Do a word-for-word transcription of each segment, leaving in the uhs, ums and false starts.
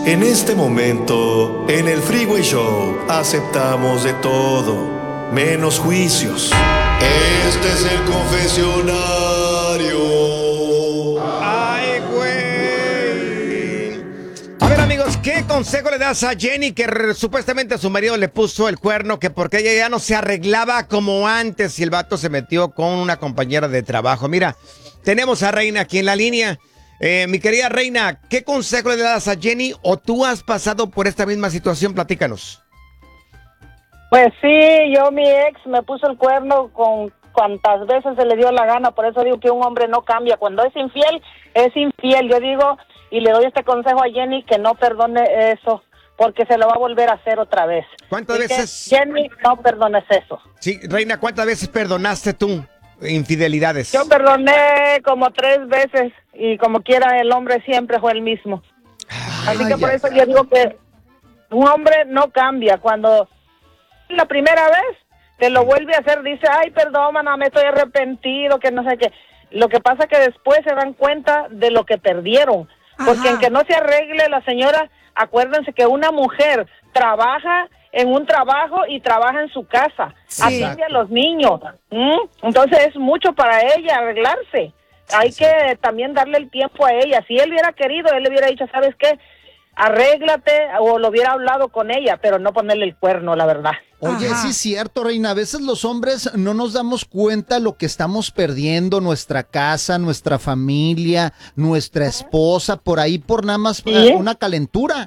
En este momento, en el Freeway Show, aceptamos de todo, menos juicios. Este es el confesionario. ¡Ay, güey! A ver, amigos, ¿qué consejo le das a Jenny que r- supuestamente a su marido le puso el cuerno? Que porque ella ya no se arreglaba como antes y el vato se metió con una compañera de trabajo. Mira, tenemos a Reina aquí en la línea. Eh, mi querida Reina, ¿qué consejo le das a Jenny o tú has pasado por esta misma situación? Platícanos. Pues sí, yo, mi ex me puso el cuerno con cuantas veces se le dio la gana, por eso digo que un hombre no cambia. Cuando es infiel, es infiel. Yo digo, y le doy este consejo a Jenny, que no perdone eso, porque se lo va a volver a hacer otra vez. ¿Cuántas Así que, veces? Jenny, no perdones eso. Sí, Reina, ¿cuántas veces perdonaste tú infidelidades? Yo perdoné como tres veces, y como quiera el hombre siempre fue el mismo. Así que por eso yo digo que un hombre no cambia. Cuando la primera vez te lo vuelve a hacer, dice, ay, perdón, mana, me estoy arrepentido, que no sé qué. Lo que pasa es que después se dan cuenta de lo que perdieron. Porque Ajá. en que no se arregle la señora, acuérdense que una mujer trabaja en un trabajo y trabaja en su casa, Sí. atiende a los niños. ¿Mm? Entonces es mucho para ella arreglarse. Hay que también darle el tiempo a ella. Si él hubiera querido, él le hubiera dicho, ¿sabes qué? Arréglate, o lo hubiera hablado con ella, pero no ponerle el cuerno, la verdad. Oye, Ajá. sí es cierto, Reina. A veces los hombres no nos damos cuenta lo que estamos perdiendo, nuestra casa, nuestra familia, nuestra esposa, por ahí por nada más Sí. eh, una calentura.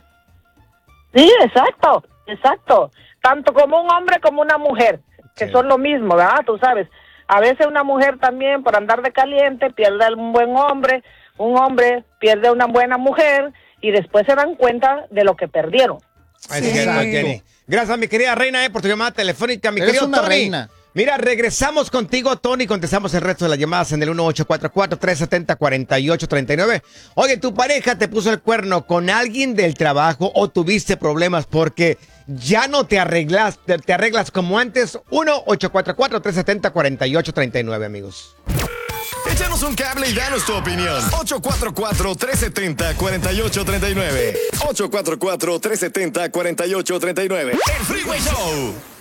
Sí, exacto, exacto. Tanto como un hombre como una mujer, que Sí. son lo mismo, ¿verdad? Tú sabes, a veces una mujer también por andar de caliente pierde a un buen hombre, un hombre pierde a una buena mujer y después se dan cuenta de lo que perdieron. Es Sí. cierto, Exacto. Jenny. Gracias, mi querida Reina, eh, por tu llamada telefónica. Mi Eres querido una Tony. reina. Mira, regresamos contigo, Tony. Contestamos el resto de las llamadas en el uno ocho cuatro cuatro, tres siete cero, cuatro ocho tres nueve. Oye, ¿tu pareja te puso el cuerno con alguien del trabajo o tuviste problemas porque ya no te arreglas, te, te arreglas como antes? uno ocho cuatro cuatro, tres siete cero, cuatro ocho tres nueve, amigos. Échanos un cable y danos tu opinión. ocho cuatro cuatro, tres siete cero, cuatro ocho tres nueve. ocho cuatro cuatro, tres siete cero, cuatro ocho tres nueve. El Freeway Show.